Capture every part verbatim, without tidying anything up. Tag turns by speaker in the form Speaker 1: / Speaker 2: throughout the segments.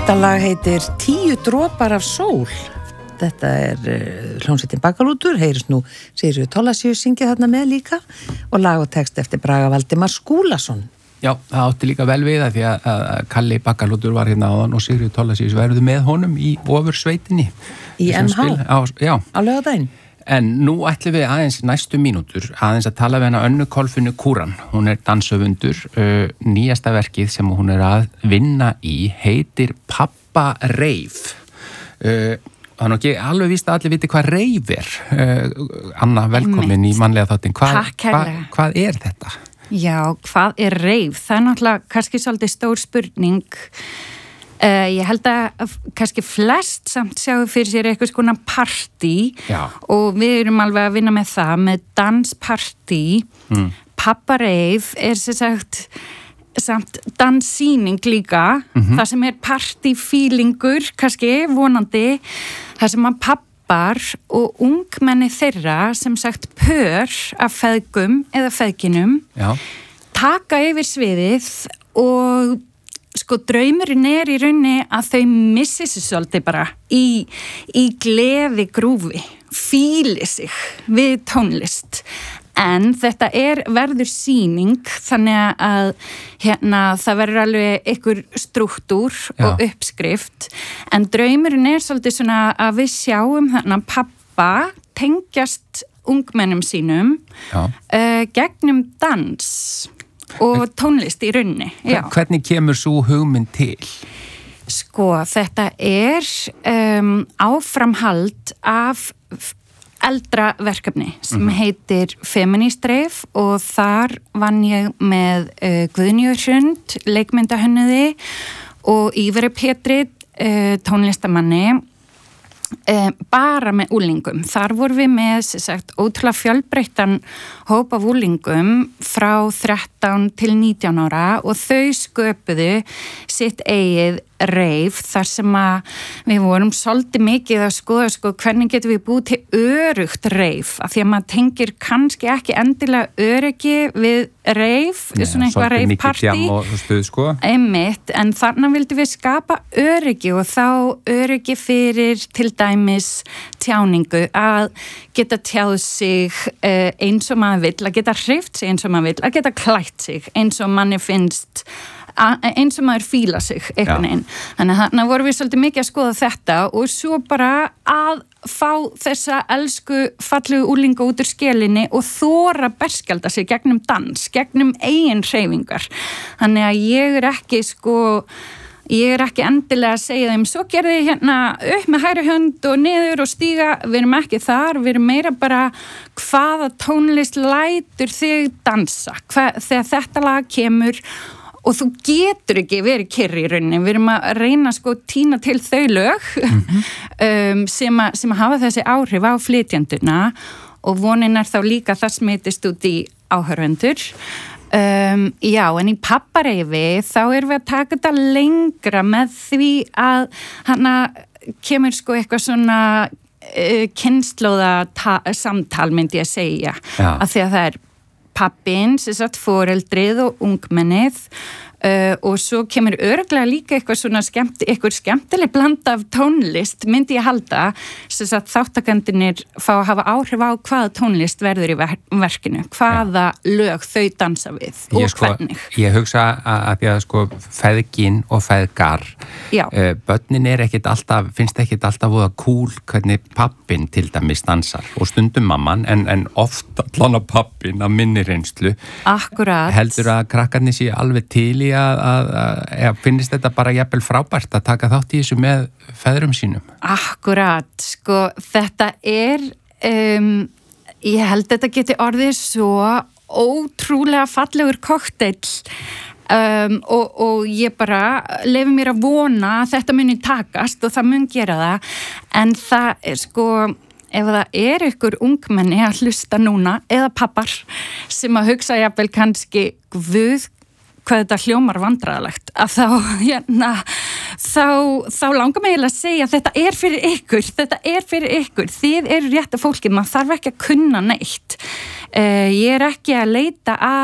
Speaker 1: Þetta lag heitir Tíu dropar af sól. Þetta er uh, hljómsveitin Baggalútur, heyrist nú Sigríður Thorlacius syngja þarna með líka og lag og text eftir Braga Valdimar Skúlason.
Speaker 2: Já, það átti líka vel við það því að, að Kalli Baggalútur var hérna áðan og Sigríður Thorlacius verður með honum í ofursveitinni.
Speaker 1: Í M H?
Speaker 2: Á, já.
Speaker 1: Á laugardaginn?
Speaker 2: En nú ætlum við aðeins næstu mínútur aðeins að tala við hana Önnu Kolfinnu Kúran. Hún er dansöfundur, uh, nýjasta verkið sem hún er að vinna í heitir Pappa Reif. Uh, Það er nú ekki alveg víst að allir viti hvað reif er. Uh, Anna, velkomin í mannlega þáttinn. Hva, hva, hvað er þetta?
Speaker 3: Já, hvað er reif? Það er náttúrulega kannski svolítið stór spurning. Uh, ég held að kannski flest samt sjáu fyrir sér eitthvað skona partí og við erum alveg að vinna með það, með danspartí. Mm. Pappa Reif er sem sagt samt danssýning líka, mm-hmm. það sem er partyfílingur, kannski vonandi, það sem að pappar og ungmenni þeirra sem sagt pör af feðgum eða feðginum
Speaker 2: Já.
Speaker 3: taka yfir sviðið og sko draumurinn er í rauninni að þau missi sig svolítið bara í, í gleði grúfi, fíli sig við tónlist. En þetta er verður sýning þannig að hérna, það verður alveg einhver struktúr Já. Og uppskrift en draumurinn er svolítið svona að við sjáum þarna pappa tengjast ungmennum sínum uh, gegnum dans og tónlist í runni. Já.
Speaker 2: Hvernig kemur svo hugmynd til?
Speaker 3: Sko, þetta er um, áframhald af eldra verkefni sem mm-hmm. heitir Feminist Reif og þar vann ég með uh, Guðnýju Hrund, leikmyndahönnuði og Íveri Pétri, uh, tónlistamanni, uh, bara með úlingum. Þar vorum við með, sem sagt, ótrúlega fjölbreyttan hóp af úlingum frá þrettán til nítján ára og þau sköpuðu sitt eigið reif þar sem að við vorum svolítið mikið að skoða sko hvernig getum við búið til örugt reif af því að maður tengir kannski ekki endilega öryggi við reif,
Speaker 2: Nei,
Speaker 3: svona eitthvað reifpartí
Speaker 2: sko.
Speaker 3: einmitt, en þarna vildum við skapa öryggi og þá öryggi fyrir til dæmis tjáningu að geta tjáð sig uh, eins og maður vill, að geta hreift sig eins og maður vill, að geta klætt sig eins og manni finnst eins og maður fíla sig einhvern veginn. Þannig að þarna vorum við svolítið mikið að skoða þetta og svo bara að fá þessa elsku fallegu úlinga út úr skelinni og þora berskjalda sig gegnum dans, gegnum eigin hreyfingar. Þannig að ég er ekki sko ég er ekki endilega að segja þeim svo gerði hérna upp með hægri hönd og niður og stíga, við erum ekki þar, við erum meira bara hvaða tónlist lætur þig dansa, Hva, þegar þetta lag kemur og þú getur ekki verið kyrr í rauninni, við erum að reyna sko tína til þau lög mm-hmm. um, sem, að, sem að hafa þessi áhrif á flytjanduna og vonin er þá líka það smitist út í áhörvendur. Um, já, en í Pappareifi þá erum við að taka þetta lengra með því að hana kemur sko eitthvað svona uh, kynslóða samtal myndi ég að segja,
Speaker 2: Já.
Speaker 3: Að því að það er pappin, sem sagt foreldrið og ungmennið uh, og svo kemur örugglega líka eitthvað svona skemmt, eitthvað skemmtileg bland af tónlist, myndi ég halda, sem sagt þáttakendinir fá að hafa áhrif á hvaða tónlist verður í ver- verkinu, hvaða ja. Lög þau dansa við og
Speaker 2: ég, sko,
Speaker 3: hvernig.
Speaker 2: Ég hugsa að, að því að sko feðgin og feðgar, uh, börnin er ekkit alltaf, finnst ekkit alltaf voða kúl hvernig pappin til dæmis dansar og stundum mamman, en, en oft allan að pappin að minni reynslu.
Speaker 3: Akkurat.
Speaker 2: Heldur að krakkarnir sé alveg til í að, að, að, að finnist þetta bara jafnvel frábært að taka þátt í þessu með feðrum sínum?
Speaker 3: Akkurat, sko, þetta er, um, ég held þetta geti orðið svo ótrúlega fallegur kokteill um, og, og ég bara leyfi mér að vona að þetta muni takast og það mun gera það, en það er sko, ef það er ykkur ungmenni að hlusta núna, eða pappar, sem að hugsa jafnvel kannski guð, hvað þetta hljómar vandræðalegt, að þá, hérna, þá, þá langar mig eiginlega að segja að þetta er fyrir ykkur, þetta er fyrir ykkur, þið eru rétta fólkið, maður þarf ekki að kunna neitt. Uh, ég er ekki að leita að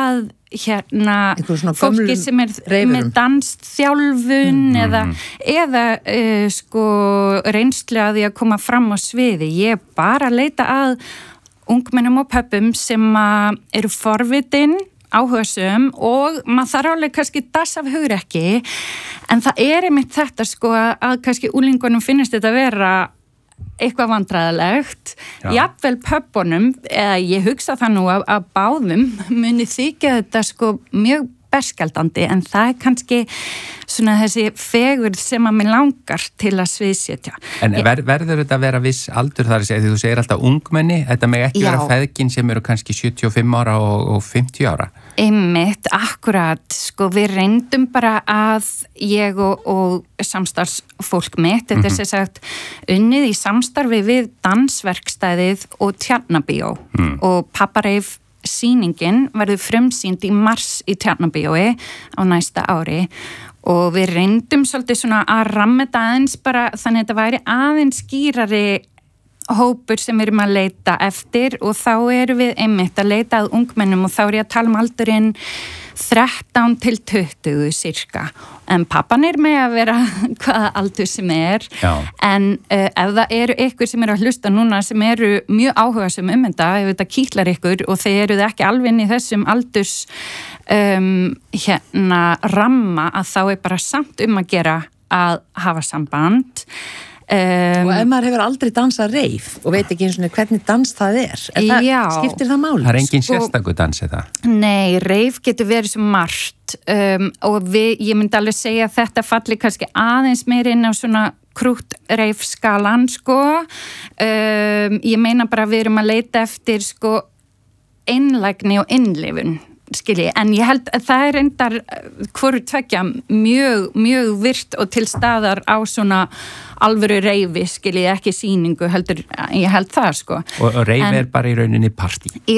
Speaker 3: hérna
Speaker 1: Einhverjum svona
Speaker 3: fólki
Speaker 1: gömlum
Speaker 3: sem er
Speaker 1: reifurum.
Speaker 3: með dansþjálfun mm. eða, eða uh, sko reynslu að því að koma fram á sviði. Ég er bara að leita að ungmennum og pöppum sem að eru forvitin, áhugasum og maður þarf alveg kannski dass af hugrekki, en það er einmitt þetta sko að kannski úlingunum finnist þetta að vera eitthvað vandræðalegt, jafnvel pöbbunum, eða ég hugsa það nú að, að báðum muni þykja þetta sko mjög berskjaldandi, en það er kannski svona þessi fegurð sem að mér langar til að sviðsetja.
Speaker 2: En ver, verður þetta að vera viss aldur þar að segja, því þú segir alltaf ungmenni, þetta með ekki Já. vera feðgin sem eru kannski sjötíu og fimm ára og, og fimmtíu ára?
Speaker 3: Einmitt, akkurat, sko við reyndum bara að ég og, og samstarfsfólk mitt, þetta mm-hmm. er sem sagt unnið í samstarfi við dansverkstæðið og Tjarnabíó mm. og Pappa Reif sýningin verður frumsýnd í mars í Tjarnabíói á næsta ári og við reyndum svolítið svona að ramma þetta aðeins bara þannig að þetta væri aðeins skýrari hópur sem við erum að leita eftir og þá erum við einmitt að leita að ungmennum og þá er ég að tala um aldurinn þrettán til tuttugu cirka, en pappan er með að vera hvaða aldur sem er Já. en uh, ef það eru ykkur sem eru að hlusta núna sem eru mjög áhugasum um þetta, ef þetta kýtlar ykkur og þeir eru það ekki alveg inn í þessum aldurs um, hérna ramma að þá er bara samt um að gera að hafa samband. Um,
Speaker 1: og ef maður hefur aldrei dansað reif og veit ekki eins og hvernig dans það er, er það, skiptir það máli?
Speaker 2: Það er engin sérstakur dans eða?
Speaker 3: Nei, reif getur verið svo margt um, og við, ég myndi alveg segja að þetta falli kannski aðeins meir inn á svona krútt reif skalan sko um, ég meina bara við erum að leita eftir sko einlægni og innlifun skilji, en ég held að það er reyndar hvoru tveggja mjög, mjög virt og til staðar á svona alvöru reifi, skilji, ekki sýningu heldur, ég held það sko.
Speaker 2: Og, og reifi er bara í rauninni partí?
Speaker 3: Í